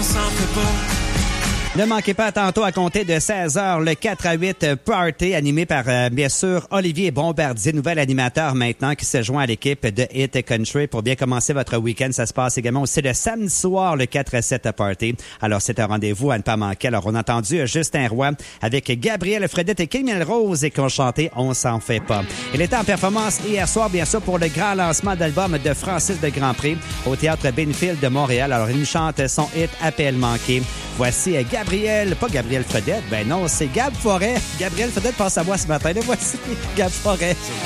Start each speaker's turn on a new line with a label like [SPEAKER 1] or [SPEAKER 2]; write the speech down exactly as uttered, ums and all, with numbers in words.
[SPEAKER 1] on s'en fait pas.
[SPEAKER 2] Ne manquez pas tantôt à compter de seize heures le quatre à huit Party animé par, euh, bien sûr, Olivier Bombardier, nouvel animateur maintenant qui se joint à l'équipe de Hit Country pour bien commencer votre week-end. Ça se passe également aussi le samedi soir le quatre à sept Party. Alors, c'est un rendez-vous à ne pas manquer. Alors, on a entendu Justin Roy avec Gabriel Fredette et Camille Rose et qui ont chanté On s'en fait pas. Il était en performance hier soir, bien sûr, pour le grand lancement d'album de Francis de Grandpré au Théâtre Benfield de Montréal. Alors, il nous chante son hit Appel manqué. Voici Gabriel, pas Gabriel Fredette, ben non, c'est Gab Forêt. Gabriel Fredette passe à moi ce matin. Le voici, Gab Forêt.